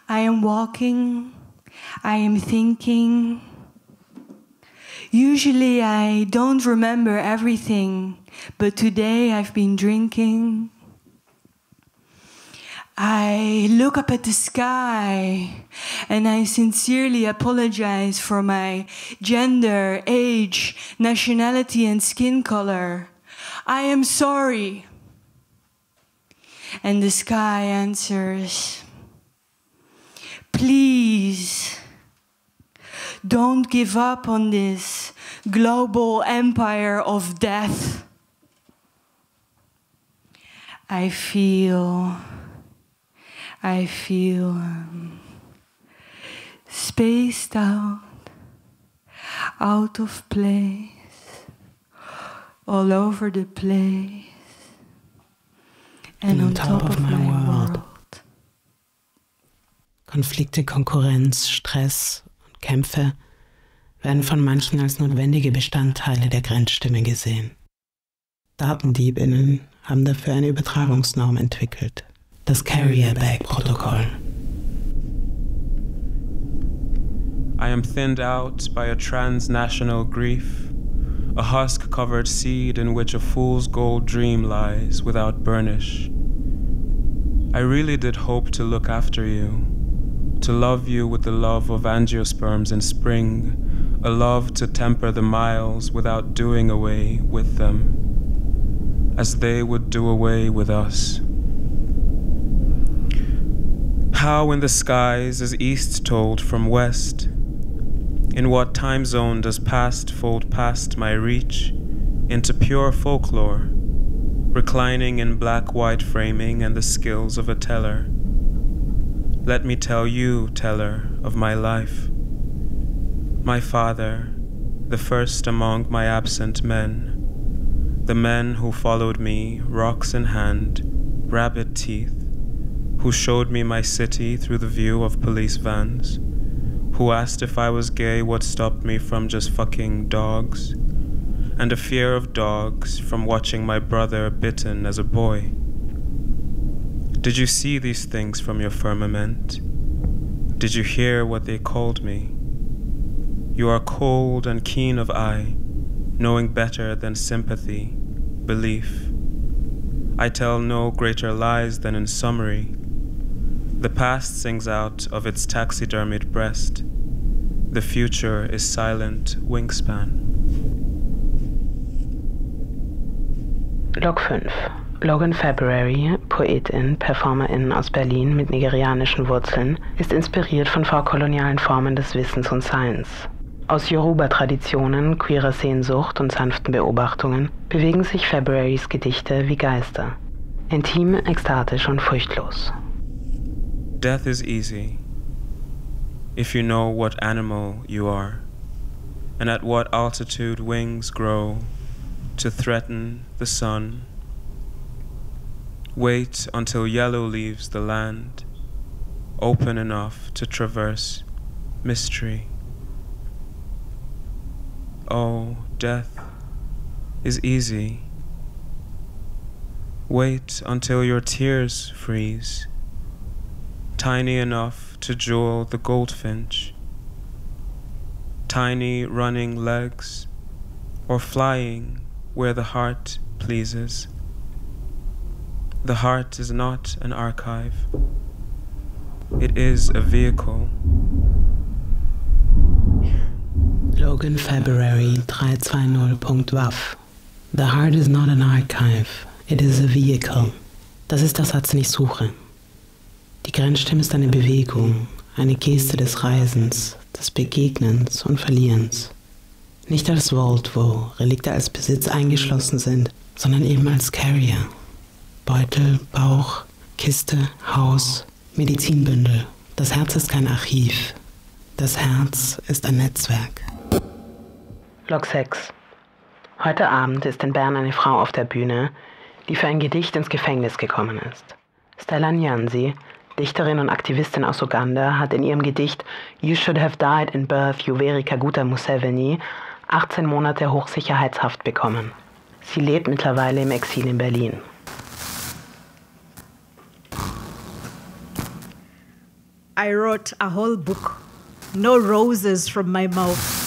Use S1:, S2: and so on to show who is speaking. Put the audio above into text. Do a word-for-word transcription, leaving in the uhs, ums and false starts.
S1: I am walking, I am thinking. Usually I don't remember everything, but today I've been drinking. I look up at the sky and I sincerely apologize for my gender, age, nationality, and skin color. I am sorry. And the sky answers, please, don't give up on this global empire of death. I feel, I feel um, spaced out, out of place, all over the place, and on top of my world.
S2: Konflikte, Konkurrenz, Stress und Kämpfe werden von manchen als notwendige Bestandteile der Grenzstimme gesehen. Datendiebinnen haben dafür eine Übertragungsnorm entwickelt, das Carrier-Bag-Protokoll.
S3: I am thinned out by a transnational grief, a husk-covered seed in which a fool's gold dream lies without burnish. I really did hope to look after you, to love you with the love of angiosperms in spring, a love to temper the miles without doing away with them, as they would do away with us. How in the skies is east told from west? In what time zone does past fold past my reach into pure folklore, reclining in black-white framing and the skills of a teller? Let me tell you, teller, of my life. My father, the first among my absent men, the men who followed me, rocks in hand, rabbit teeth, who showed me my city through the view of police vans, who asked if I was gay what stopped me from just fucking dogs, and a fear of dogs from watching my brother bitten as a boy. Did you see these things from your firmament? Did you hear what they called me? You are cold and keen of eye, knowing better than sympathy, belief. I tell no greater lies than in summary. The past sings out of its taxidermied breast. The future is silent wingspan.
S2: Log fünf. Logan February, Poetin, Performerin aus Berlin mit nigerianischen Wurzeln, ist inspiriert von vorkolonialen Formen des Wissens und Seins. Aus Yoruba-Traditionen, queerer Sehnsucht und sanften Beobachtungen bewegen sich Februarys Gedichte wie Geister. Intim, ekstatisch und furchtlos.
S3: Death is easy, if you know what animal you are, and at what altitude wings grow to threaten the sun. Wait until yellow leaves the land, open enough to traverse mystery. Oh, death is easy. Wait until your tears freeze, tiny enough to jewel the goldfinch. Tiny running legs, or flying where the heart pleases. The heart is not an archive. It is a vehicle.
S2: Logan February drei zwei null Punkt W A F. The heart is not an archive. It is a vehicle. Das ist der Satz, den ich suche. Die Grenzstimme ist eine Bewegung, eine Geste des Reisens, des Begegnens und Verlierens. Nicht als Vault, wo Relikte als Besitz eingeschlossen sind, sondern eben als Carrier. Beutel, Bauch, Kiste, Haus, Medizinbündel. Das Herz ist kein Archiv. Das Herz ist ein Netzwerk. Log sechs. Heute Abend ist in Bern eine Frau auf der Bühne, die für ein Gedicht ins Gefängnis gekommen ist. Stella Nyanzi, Dichterin und Aktivistin aus Uganda, hat in ihrem Gedicht You Should Have Died in Birth, Yoweri Kaguta Museveni achtzehn Monate Hochsicherheitshaft bekommen. Sie lebt mittlerweile im Exil in Berlin.
S4: I wrote a whole book. No roses from my mouth.